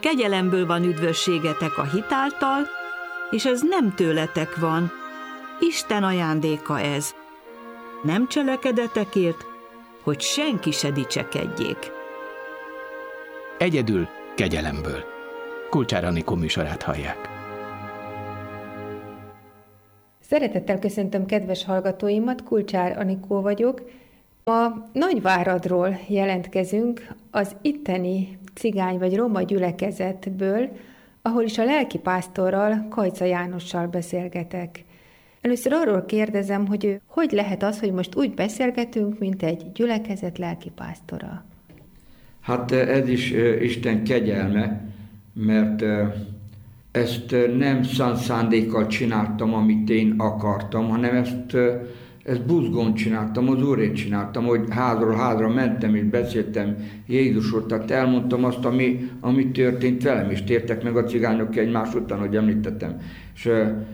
Kegyelemből van üdvösségetek a hit által, és ez nem tőletek van. Isten ajándéka ez. Nem cselekedetekért, hogy senki se dicsekedjék. Egyedül kegyelemből. Kulcsár Anikó műsorát hallják. Szeretettel köszöntöm kedves hallgatóimat, Kulcsár Anikó vagyok. Ma Nagyváradról jelentkezünk, az itteni cigány vagy roma gyülekezetből, ahol is a lelkipásztorral, Kajca Jánossal beszélgetek. Először arról kérdezem, hogy lehet az, hogy most úgy beszélgetünk, mint egy gyülekezet lelkipásztora? Hát ez is Isten kegyelme, mert ezt nem szándékkal csináltam, amit én akartam, hanem ezt buzgón csináltam, az Úrért csináltam, hogy házról házra mentem és beszéltem Jézusról, tehát elmondtam azt, ami történt velem, és tértek meg a cigányok egymás után, hogy említettem. És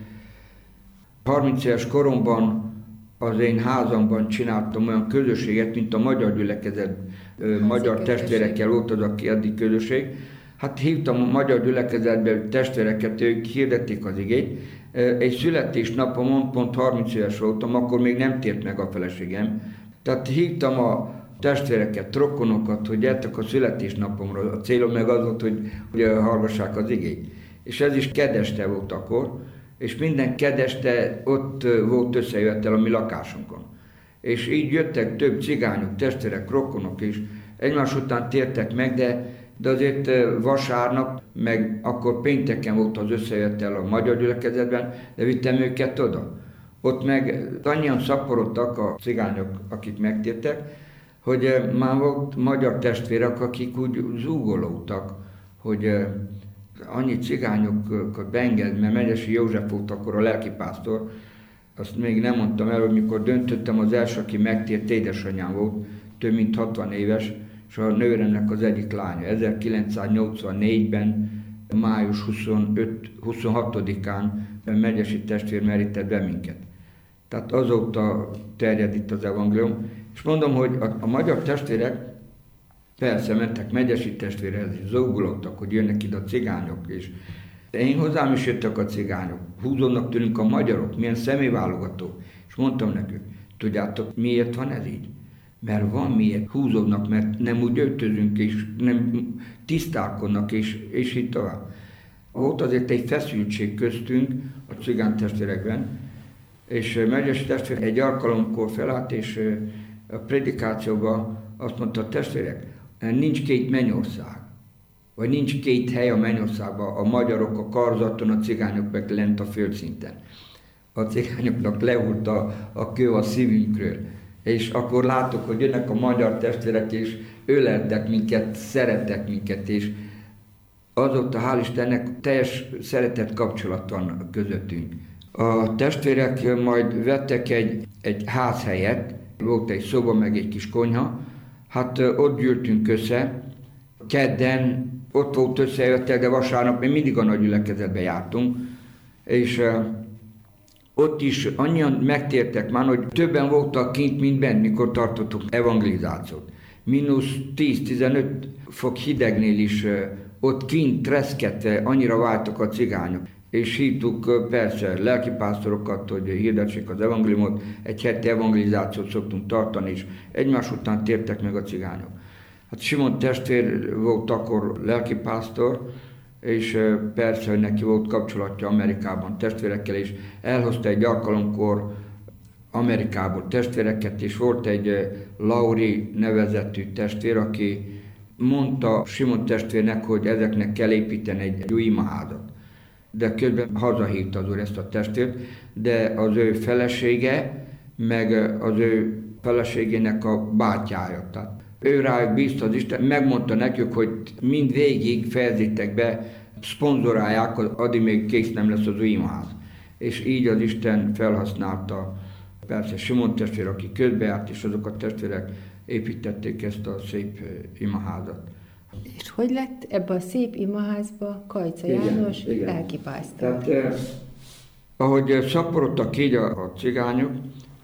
30 éves koromban az én házamban csináltam olyan közösséget, mint a magyar gyülekezet, magyar testvérekkel volt az, aki addig közösség. Hát hívtam a magyar gyülekezetbe testvéreket, ők hirdették az igét. Egy születésnapomon, pont 30 éves voltam, akkor még nem tért meg a feleségem. Tehát hívtam a testvéreket, rokonokat, hogy gyertek a születésnapomra. A célom meg az volt, hogy hallgassák az igét. És ez is kedeste volt akkor, és minden kedeste ott volt összejöttel a mi lakásunkon. És így jöttek több cigányok, testvérek, rokonok is, egymás után tértek meg, de azért vasárnap, meg akkor pénteken volt az összejöttel a magyar gyülekezetben, de vittem őket oda. Ott meg annyian szaporodtak a cigányok, akik megtértek, hogy már volt magyar testvérek, akik úgy zúgolódtak, hogy annyi cigányokat beenged, mert Megyesi József volt akkor a lelkipásztor. Azt még nem mondtam el, hogy mikor döntöttem, az első, aki megtért, édesanyám volt, több mint 60 éves, és a nőremnek az egyik lánya. 1984-ben, május 26-án Megyesi testvér merített be minket. Tehát azóta terjed itt az evangélium. És mondom, hogy a magyar testvérek persze mentek Megyesi testvérhez, és zúgolódtak, hogy jönnek ide a cigányok, és én hozzám is jöttek a cigányok. Húzódnak tőlünk a magyarok, milyen személyválogató. És mondtam nekük, tudjátok, miért van ez így? Mert van miért húzódnak, mert nem úgy öltözünk, és nem tisztálkodnak, és így tovább. Volt azért egy feszültség köztünk a cigány testvérekben, és Megyesi testvér egy alkalomkor felállt, és a predikációban azt mondta a testvérek, nincs két mennyország, vagy nincs két hely a mennyországban, a magyarok a karzaton, a cigányok meg lent a földszinten. A cigányoknak leúrt a kő a szívünkről. És akkor látok, hogy jönnek a magyar testvérek, és öleltek minket, szerettek minket, és azóta, hál' Istennek, teljes szeretett kapcsolat van közöttünk. A testvérek majd vettek egy házhelyet, volt egy szoba, meg egy kis konyha, hát ott gyűltünk össze, kedden ott volt összejöttel, de vasárnap még mindig a nagy gyülekezetbe jártunk, és ott is annyian megtértek már, hogy többen voltak kint, mint benn, mikor tartottuk evangelizációt. Mínusz 10-15 fok hidegnél is ott kint reszkedve annyira váltak a cigányok. És hívtuk persze lelkipásztorokat, hogy hirdessék az evangéliumot, egy heti evangelizációt szoktunk tartani, és egymás után tértek meg a cigányok. Hát Simon testvér volt akkor lelkipásztor, és persze, hogy neki volt kapcsolatja Amerikában testvérekkel, és elhozta egy alkalomkor Amerikából testvéreket, és volt egy Lauri nevezetű testvér, aki mondta Simon testvérnek, hogy ezeknek kell építeni egy új imaházat. De közben hazahívta az úr ezt a testvért, de az ő felesége, meg az ő feleségének a bátyája. Tehát ő rájuk bízta az Isten, megmondta nekük, hogy mind végig fejezzétek be, szponzorálják, addig még kész nem lesz az új imaház. És így az Isten felhasználta persze Simon testvér, aki közbejárt, és azok a testvérek építették ezt a szép imaházat. És hogy lett ebbe a szép imaházba Kajca János lelkipásztor? Tehát ahogy szaporodtak így a cigányok,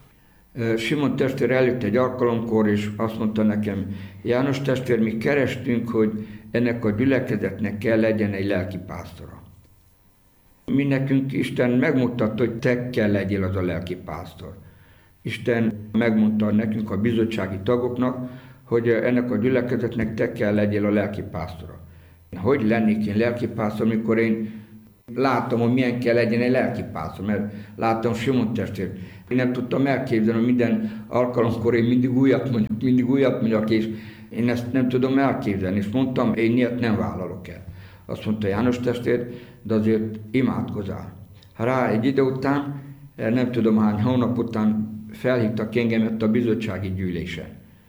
Simon testvér eljött egy alkalomkor, és azt mondta nekem, János testvér, mi kerestünk, hogy ennek a gyülekezetnek kell legyen egy lelkipásztora. Mi nekünk Isten megmutatta, hogy te kell legyél az a lelkipásztor. Isten megmondta nekünk, a bizottsági tagoknak, hogy ennek a gyülekezetnek te kell legyél a lelkipásztora. Hogy lennék én lelkipásztor, amikor én láttam, hogy milyen kell legyen egy lelkipásztor, mert láttam Simon testvért. Én nem tudtam elképzelni, hogy minden alkalomkor én mindig újat mondjak, és én ezt nem tudom elképzelni, és mondtam, én ilyet nem vállalok el. Azt mondta János testvér, de azért imádkozzál. Rá egy idő után, nem tudom hány hónap után felhívtak engemet a bizottsági gyűlésen.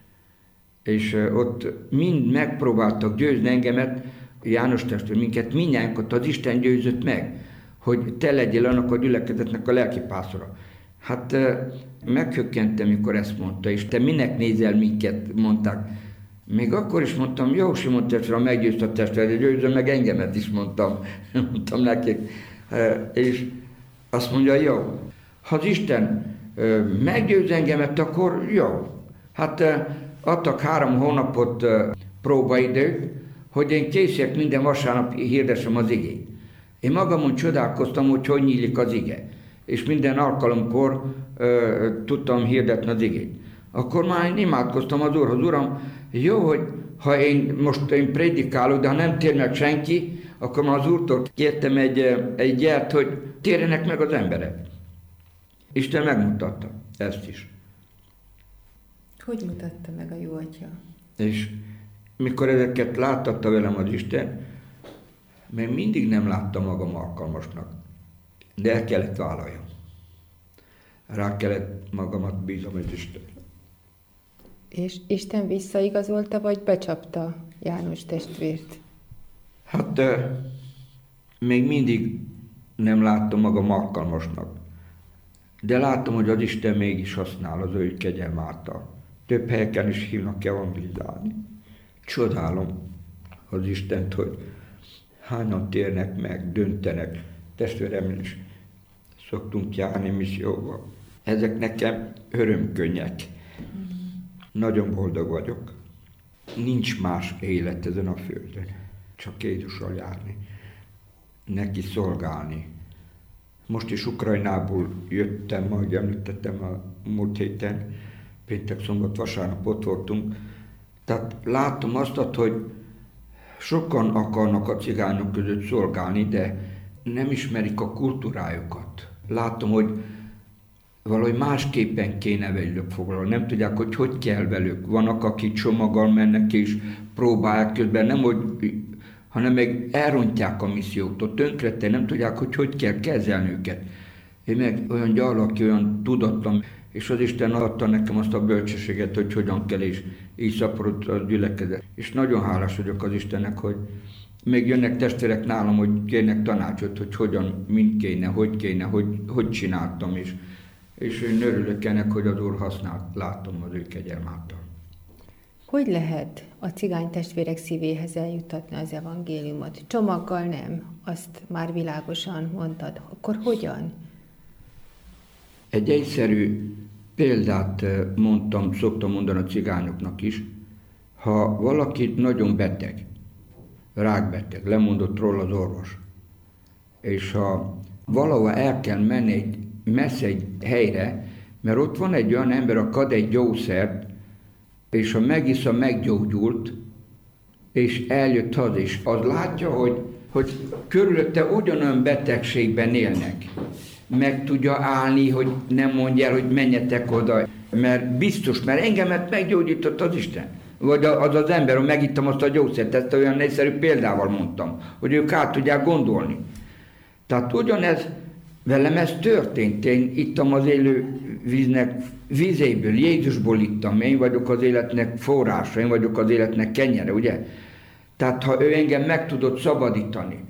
És ott mind megpróbáltak győzni engemet, János testvér, minket mindnyájunkat az Isten győzött meg, hogy te legyél annak a gyülekezetnek a lelkipásztora. Hát meghökkentem, mikor ezt mondta, és te minek nézel minket, mondták. Még akkor is mondtam, jó, Simon testvér, ha meggyőzte a testvér, győzze meg engemet is, mondtam nekik. És azt mondja, jó, ha az Isten meggyőz engemet, akkor jó. Hát adtak 3 hónapot próbaidőt, hogy én készek minden vasárnap hirdessem az igét. Én magamon csodálkoztam, hogy nyílik az ige. És minden alkalomkor tudtam hirdetni az igét. Akkor már én imádkoztam az Úrhoz, Uram, jó, hogy ha én prédikálok, de ha nem tér meg senki, akkor már az Úrtól kértem egy jelt, hogy térjenek meg az emberek. Isten megmutatta ezt is. Hogy mutatta meg a jó Atya? És mikor ezeket láttatta velem az Isten, még mindig nem láttam magam alkalmasnak, de el kellett vállaljam. Rá kellett magamat bízom az Isten. És Isten visszaigazolta, vagy becsapta János testvért? Hát még mindig nem láttam magam alkalmasnak, de látom, hogy az Isten mégis használ az ő kegyelm által. Több helyeken is hívnak evangelizálni. Csodálom az Istent, hogy hányan térnek meg, döntenek. Testvérem is szoktunk járni misszióba. Ezek nekem örömkönnyek. Nagyon boldog vagyok. Nincs más élet ezen a földön. Csak Jézussal járni. Neki szolgálni. Most is Ukrajnából jöttem, ahogy említettem a múlt héten. Péntek, szombat, vasárnap ott voltunk. Tehát látom azt, hogy sokan akarnak a cigányok között szolgálni, de nem ismerik a kultúrájukat. Látom, hogy valahogy másképpen kéne velük foglalni. Nem tudják, hogy kell velük. Vannak, akik csomaggal mennek és próbálják közben, nem hanem meg elrontják a missziót, tönkrettek, nem tudják, hogy kell kezelni őket. Én meg olyan gyarlaki, olyan tudatlan, és az Isten adta nekem azt a bölcsességet, hogy hogyan kell, és így szaporodott a gyülekezet. És nagyon hálás vagyok az Istennek, hogy még jönnek testvérek nálam, hogy kérnek tanácsot, hogy hogyan, mint kéne, hogy csináltam is. És én örülök ennek, hogy az Úr használt, látom az ő kegyelm által. Hogy lehet a cigány testvérek szívéhez eljutatni az evangéliumot? Csomaggal nem, azt már világosan mondtad. Akkor hogyan? Egy egyszerű példát szoktam mondani a cigányoknak is. Ha valaki nagyon beteg, rákbeteg, lemondott róla az orvos, és ha valahova el kell menni messze egy helyre, mert ott van egy olyan ember, aki ad egy gyógyszert, és ha megissza, meggyógyult, és eljött haza, és az látja, hogy körülötte ugyanolyan betegségben élnek. Meg tudja állni, hogy nem mondja el, hogy menjetek oda, mert biztos, mert engemet meggyógyított az Isten. Vagy az ember, hogy megittam azt a gyógyszert, ezt olyan egyszerű példával mondtam, hogy ők át tudják gondolni. Tehát ugyanez, velem ez történt, én ittam az élő víznek vízéből, Jézusból ittam, én vagyok az életnek forrása, én vagyok az életnek kenyere, ugye? Tehát ha ő engem meg tudott szabadítani,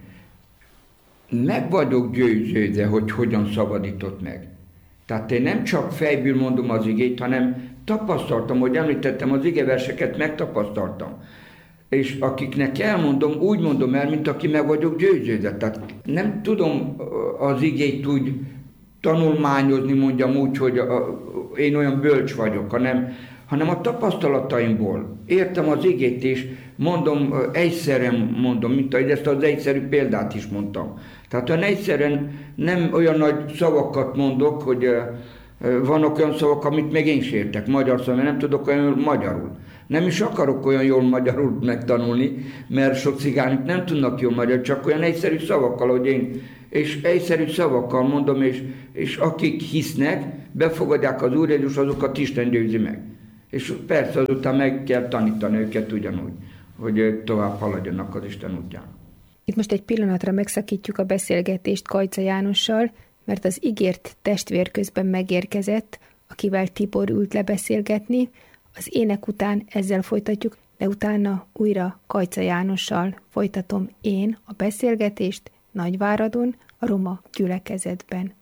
meg vagyok győződve, hogy hogyan szabadított meg. Tehát én nem csak fejből mondom az igét, hanem tapasztaltam, hogy említettem, az igeverseket megtapasztaltam. És akiknek elmondom, úgy mondom el, mint aki meg vagyok győződve. Tehát nem tudom az igét úgy tanulmányozni, mondjam úgy, hogy én olyan bölcs vagyok, hanem a tapasztalataimból értem az igét, és mondom, egyszerűen mondom, mint ahogy ezt az egyszerű példát is mondtam. Tehát olyan egyszerűen nem olyan nagy szavakat mondok, hogy vannak olyan szavak, amit még én is értek magyar szavak, nem tudok olyan magyarul. Nem is akarok olyan jól magyarul megtanulni, mert sok cigánik nem tudnak jól magyarul, csak olyan egyszerű szavakkal, hogy én, és egyszerű szavakkal mondom, és akik hisznek, befogadják az Úr Jézus, azokat Isten győzi meg. És persze azután meg kell tanítani őket ugyanúgy, hogy tovább haladjanak az Isten útján. Itt most egy pillanatra megszakítjuk a beszélgetést Kajca Jánossal, mert az ígért testvér közben megérkezett, akivel Tibor ült lebeszélgetni. Az ének után ezzel folytatjuk, de utána újra Kajca Jánossal folytatom én a beszélgetést Nagyváradon, a roma gyülekezetben.